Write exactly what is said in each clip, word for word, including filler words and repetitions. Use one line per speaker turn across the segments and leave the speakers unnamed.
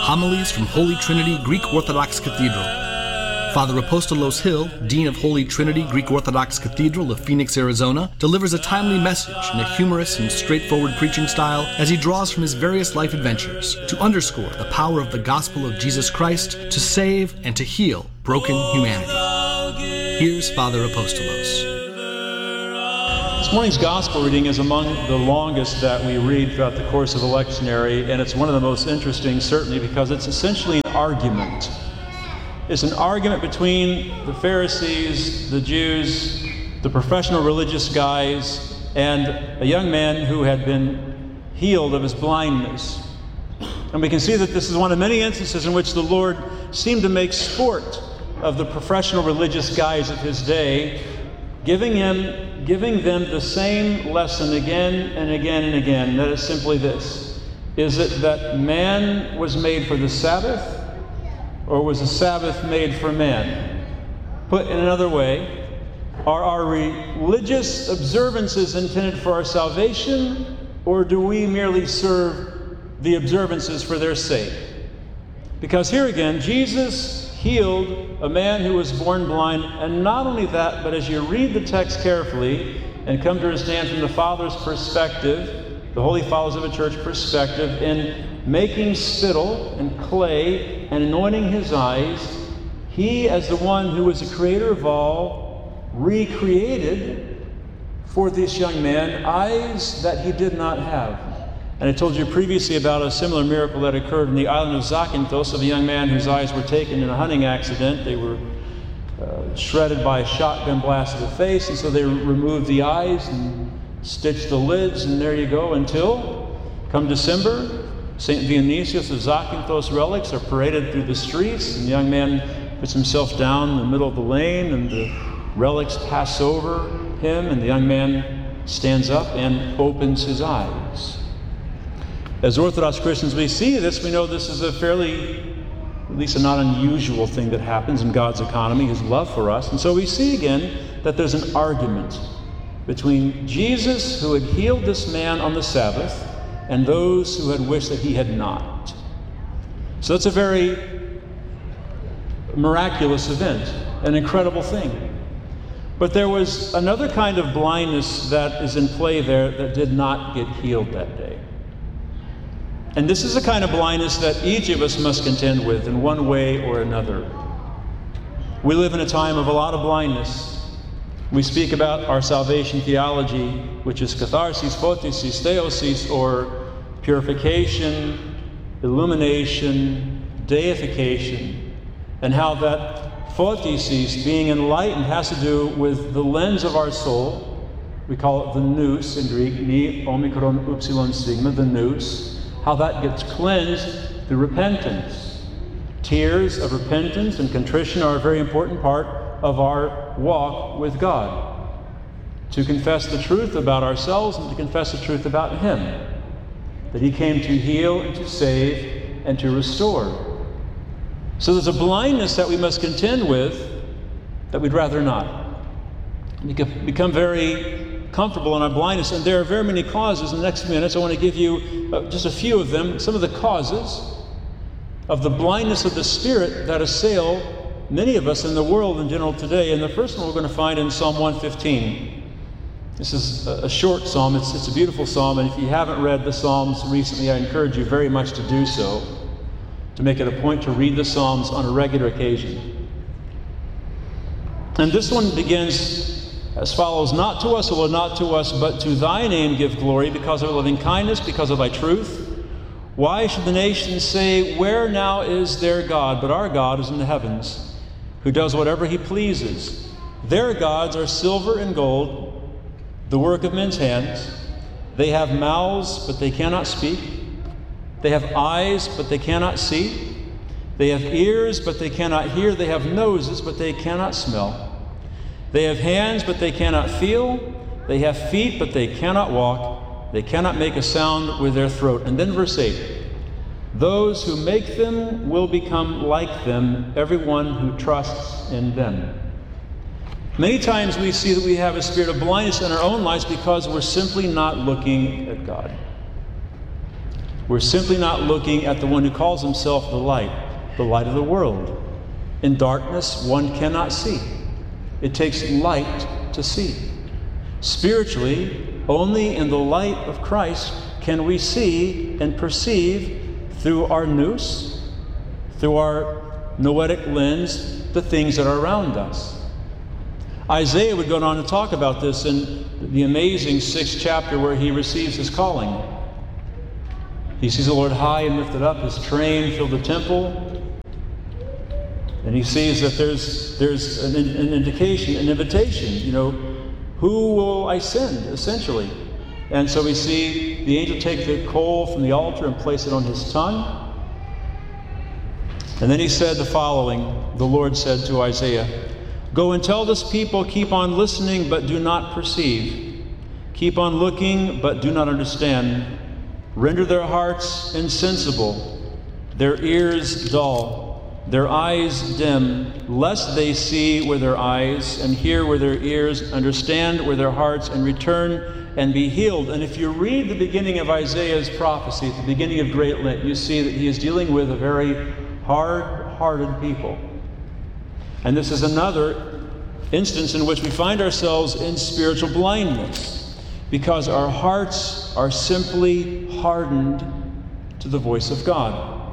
Homilies from Holy Trinity Greek Orthodox Cathedral. Father Apostolos Hill, Dean of Holy Trinity Greek Orthodox Cathedral of Phoenix, Arizona, delivers a timely message in a humorous and straightforward preaching style as he draws from his various life adventures to underscore the power of the gospel of Jesus Christ to save and to heal broken humanity. Here's Father Apostolos.
This morning's gospel reading is among the longest that we read throughout the course of a lectionary, and it's one of the most interesting, certainly, because it's essentially an argument. It's an argument between the Pharisees, the Jews, the professional religious guys, and a young man who had been healed of his blindness. And we can see that this is one of many instances in which the Lord seemed to make sport of the professional religious guys of his day, giving him, giving them the same lesson again and again and again. That is simply this: is it that man was made for the Sabbath, or was the Sabbath made for man? Put in another way, are our religious observances intended for our salvation, or do we merely serve the observances for their sake? Because here again, Jesus healed a man who was born blind, and not only that, but as you read the text carefully and come to understand from the Father's perspective, the Holy Fathers of a Church perspective, in making spittle and clay and anointing his eyes, he, as the one who is the creator of all, recreated for this young man eyes that he did not have. And I told you previously about a similar miracle that occurred in the island of Zakynthos of a young man whose eyes were taken in a hunting accident. They were uh, shredded by a shotgun blast to the face, and so they removed the eyes and stitched the lids, and there you go, until, come December, Saint Dionysius of Zakynthos relics are paraded through the streets, and the young man puts himself down in the middle of the lane, and the relics pass over him, and the young man stands up and opens his eyes. As Orthodox Christians, we see this. We know this is a fairly, at least a not unusual thing that happens in God's economy, his love for us. And so we see again that there's an argument between Jesus, who had healed this man on the Sabbath, and those who had wished that he had not. So it's a very miraculous event, an incredible thing. But there was another kind of blindness that is in play there that did not get healed that day. And this is a kind of blindness that each of us must contend with in one way or another. We live in a time of a lot of blindness. We speak about our salvation theology, which is catharsis, photisis, theosis, or purification, illumination, deification, and how that photisis, being enlightened, has to do with the lens of our soul. We call it the nous in Greek, ni omicron upsilon sigma, the nous. How that gets cleansed through repentance. Tears of repentance and contrition are a very important part of our walk with God. To confess the truth about ourselves and to confess the truth about Him. That He came to heal and to save and to restore. So there's a blindness that we must contend with that we'd rather not. We can become very comfortable in our blindness, and there are very many causes. In the next few minutes I want to give you uh, just a few of them, some of the causes of the blindness of the Spirit that assail many of us in the world in general today. And the first one we're going to find in Psalm one fifteen. This is a short psalm. It's, it's a beautiful psalm, and if you haven't read the Psalms recently, I encourage you very much to do so, to make it a point to read the Psalms on a regular occasion. And this one begins as follows: Not to us, O Lord, not to us, but to thy name give glory, because of thy loving kindness, because of thy truth. Why should the nations say, where now is their God? But our God is in the heavens, who does whatever he pleases. Their gods are silver and gold, the work of men's hands. They have mouths, but they cannot speak. They have eyes, but they cannot see. They have ears, but they cannot hear. They have noses, but they cannot smell. They have hands, but they cannot feel. They have feet, but they cannot walk. They cannot make a sound with their throat. And then verse eight. Those who make them will become like them, everyone who trusts in them. Many times we see that we have a spirit of blindness in our own lives because we're simply not looking at God. We're simply not looking at the one who calls himself the light, the light of the world. In darkness, one cannot see. It takes light to see. Spiritually, only in the light of Christ can we see and perceive through our nous, through our noetic lens, the things that are around us. Isaiah would go on to talk about this in the amazing sixth chapter where he receives his calling. He sees the Lord high and lifted up, his train filled the temple, and he sees that there's there's an, an indication, an invitation, you know, who will I send, essentially? And so we see the angel take the coal from the altar and place it on his tongue. And then he said the following, the Lord said to Isaiah, "Go and tell this people, keep on listening, but do not perceive. Keep on looking, but do not understand. Render their hearts insensible, their ears dull, their eyes dim, lest they see with their eyes and hear with their ears, understand with their hearts, and return and be healed." And if you read the beginning of Isaiah's prophecy, at the beginning of Great Lent, you see that he is dealing with a very hard-hearted people. And this is another instance in which we find ourselves in spiritual blindness, because our hearts are simply hardened to the voice of God.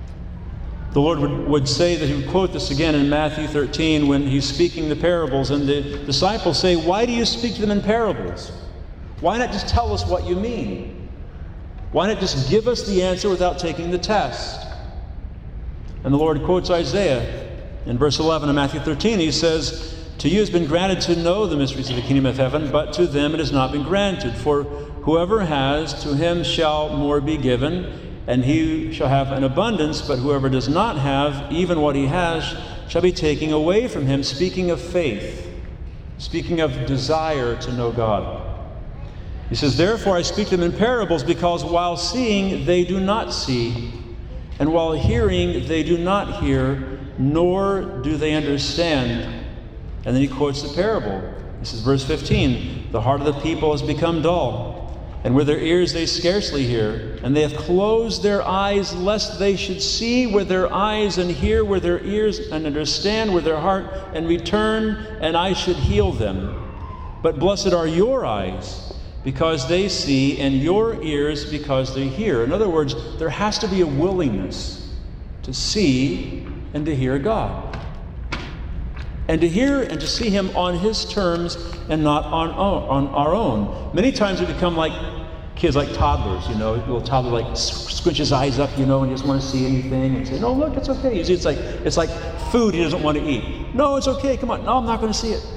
The Lord would, would say that he would quote this again in Matthew thirteen when he's speaking the parables, and the disciples say, "Why do you speak to them in parables? Why not just tell us what you mean? Why not just give us the answer without taking the test?" And the Lord quotes Isaiah in verse eleven of Matthew thirteen. He says, "To you has been granted to know the mysteries of the kingdom of heaven, but to them it has not been granted. For whoever has, to him shall more be given, and he shall have an abundance. But whoever does not have, even what he has, shall be taken away from him." Speaking of faith, speaking of desire to know God. He says, "Therefore I speak to them in parables, because while seeing they do not see, and while hearing they do not hear, nor do they understand." And then he quotes the parable. This is verse fifteen. "The heart of the people has become dull, and with their ears they scarcely hear, and they have closed their eyes, lest they should see with their eyes, and hear with their ears, and understand with their heart, and return, and I should heal them. But blessed are your eyes, because they see, and your ears, because they hear." In other words, there has to be a willingness to see and to hear God. And to hear and to see him on his terms and not on, on our own. Many times we become like kids, like toddlers, you know. A little toddler like squinch his eyes up, you know, and he doesn't want to see anything. And say, "No, look, it's okay." You see, it's like, it's like food he doesn't want to eat. "No, it's okay, come on. No, I'm not going to see it."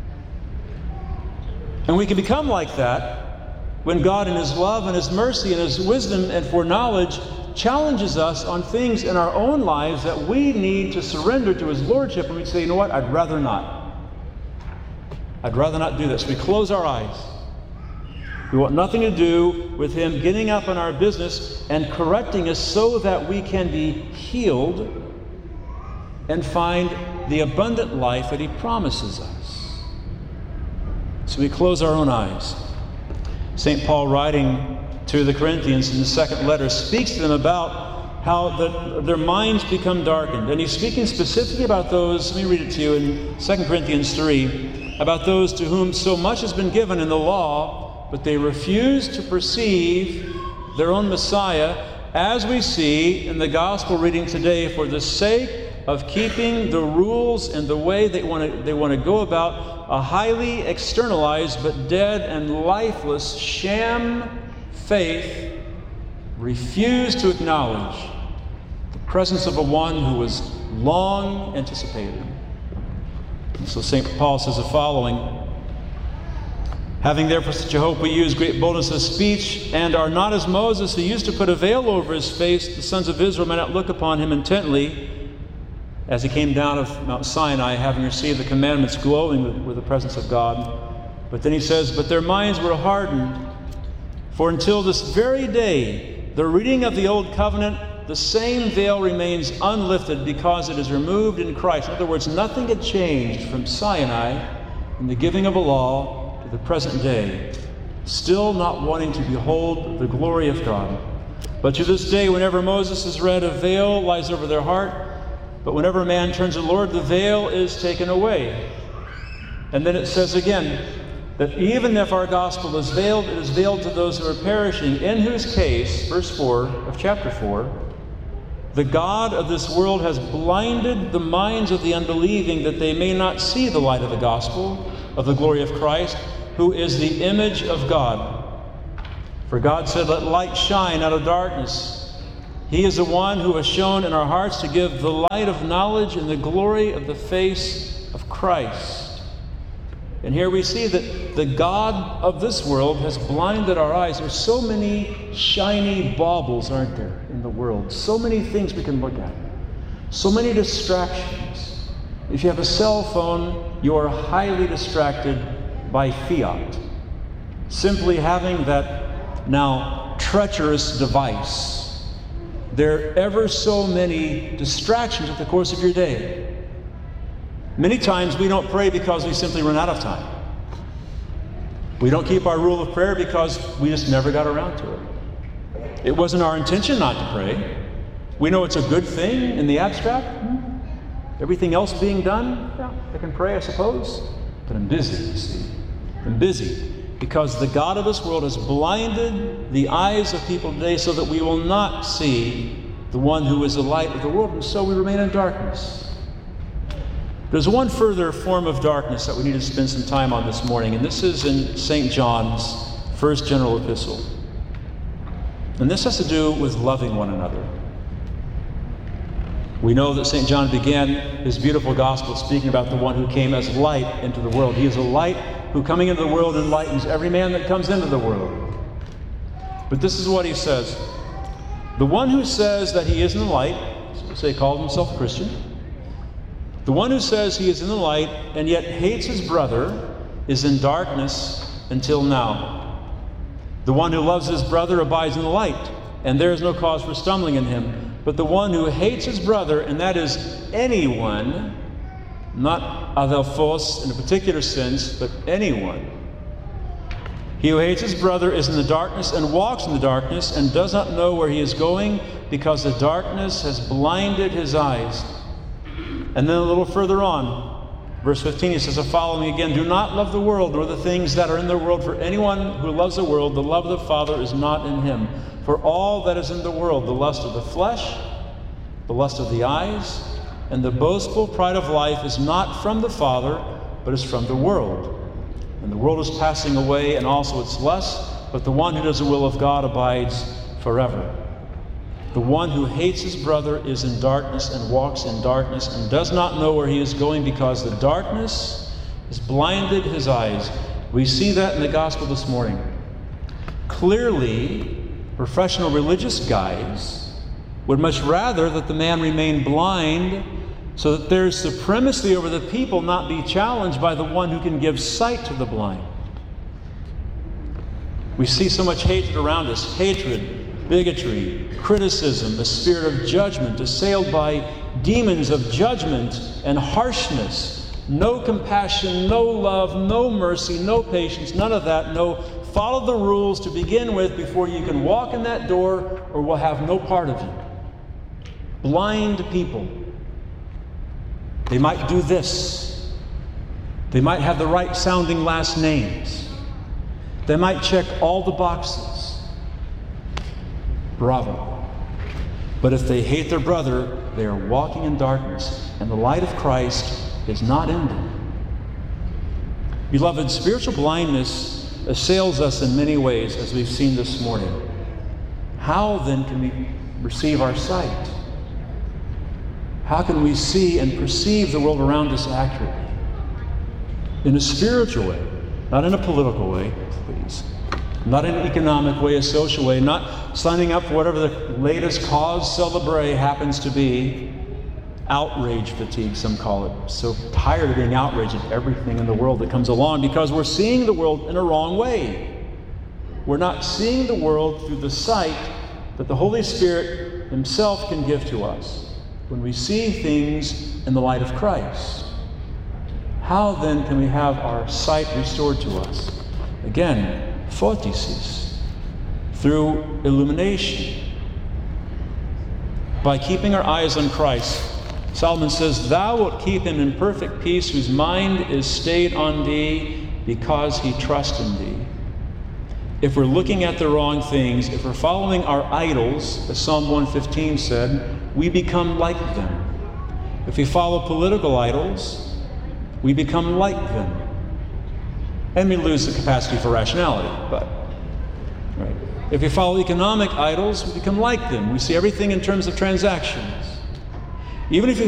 And we can become like that when God in his love and his mercy and his wisdom and foreknowledge challenges us on things in our own lives that we need to surrender to his lordship, and we say, "You know what, I'd rather not. I'd rather not do this." We close our eyes. We want nothing to do with him getting up in our business and correcting us so that we can be healed and find the abundant life that he promises us. So we close our own eyes. Saint Paul, writing to the Corinthians in the second letter, speaks to them about how the, their minds become darkened. And he's speaking specifically about those, let me read it to you in Second Corinthians three, about those to whom so much has been given in the law, but they refuse to perceive their own Messiah, as we see in the gospel reading today, for the sake of keeping the rules and the way they want to they want to go about a highly externalized but dead and lifeless sham faith, refuse to acknowledge the presence of a one who was long anticipated. And so Saint Paul says the following: "Having therefore such a hope, we use great boldness of speech, and are not as Moses, who used to put a veil over his face, the sons of Israel might not look upon him intently, as he came down of Mount Sinai, having received the commandments, glowing with, with the presence of God." But then he says, "But their minds were hardened. For until this very day, the reading of the Old Covenant, the same veil remains unlifted, because it is removed in Christ." In other words, nothing had changed from Sinai in the giving of a law to the present day. Still not wanting to behold the glory of God. But to this day, whenever Moses is read, a veil lies over their heart. But whenever a man turns to the Lord, the veil is taken away. And then it says again, that even if our gospel is veiled, it is veiled to those who are perishing, in whose case, verse four of chapter four, the God of this world has blinded the minds of the unbelieving, that they may not see the light of the gospel of the glory of Christ, who is the image of God. For God said, let light shine out of darkness. He is the one who has shone in our hearts to give the light of knowledge and the glory of the face of Christ. And here we see that the God of this world has blinded our eyes. There's so many shiny baubles, aren't there, in the world? So many things we can look at. So many distractions. If you have a cell phone, you are highly distracted by fiat. Simply having that now treacherous device. There are ever so many distractions at the course of your day. Many times we don't pray because we simply run out of time. We don't keep our rule of prayer because we just never got around to it. It wasn't our intention not to pray. We know it's a good thing in the abstract. Everything else being done, yeah, I can pray, I suppose. But I'm busy, you see. I'm busy. Because the God of this world has blinded the eyes of people today so that we will not see the one who is the light of the world, and so we remain in darkness. There's one further form of darkness that we need to spend some time on this morning, and this is in Saint John's first general epistle. And this has to do with loving one another. We know that Saint John began his beautiful gospel speaking about the one who came as light into the world. He is a light who, coming into the world, enlightens every man that comes into the world. But this is what he says. The one who says that he is in the light, so say calls himself a Christian, the one who says he is in the light and yet hates his brother is in darkness until now. The one who loves his brother abides in the light, and there is no cause for stumbling in him. But the one who hates his brother, and that is anyone, not adelphos in a particular sense, but anyone. He who hates his brother is in the darkness and walks in the darkness and does not know where he is going, because the darkness has blinded his eyes. And then a little further on, verse fifteen, he says, follow me again. Do not love the world nor the things that are in the world. For anyone who loves the world, the love of the Father is not in him. For all that is in the world, the lust of the flesh, the lust of the eyes, and the boastful pride of life is not from the Father, but is from the world. And the world is passing away, and also its lusts, but the one who does the will of God abides forever. The one who hates his brother is in darkness and walks in darkness and does not know where he is going, because the darkness has blinded his eyes. We see that in the gospel this morning. Clearly, professional religious guides would much rather that the man remain blind so that their supremacy over the people not be challenged by the one who can give sight to the blind. We see so much hatred around us, hatred, bigotry, criticism, the spirit of judgment, assailed by demons of judgment and harshness. No compassion, no love, no mercy, no patience, none of that. No, follow the rules to begin with before you can walk in that door, or we'll have no part of you. Blind people. They might do this. They might have the right sounding last names. They might check all the boxes. Bravo. But if they hate their brother, they are walking in darkness, and the light of Christ is not in them. Beloved, spiritual blindness assails us in many ways, as we've seen this morning. How then can we receive our sight? How can we see and perceive the world around us accurately? In a spiritual way, not in a political way, please. Not in an economic way, a social way, not signing up for whatever the latest cause célèbre happens to be. Outrage fatigue, some call it. So tired of being outraged at everything in the world that comes along, because we're seeing the world in a wrong way. We're not seeing the world through the sight that the Holy Spirit Himself can give to us when we see things in the light of Christ. How then can we have our sight restored to us? Again, photisis, through illumination, by keeping our eyes on Christ. Solomon says, "Thou wilt keep him in perfect peace, whose mind is stayed on thee, because he trusts in thee." If we're looking at the wrong things, if we're following our idols, as Psalm one fifteen said, we become like them. If we follow political idols, we become like them. And we lose the capacity for rationality, but, right. If we follow economic idols, we become like them. We see everything in terms of transactions. Even if you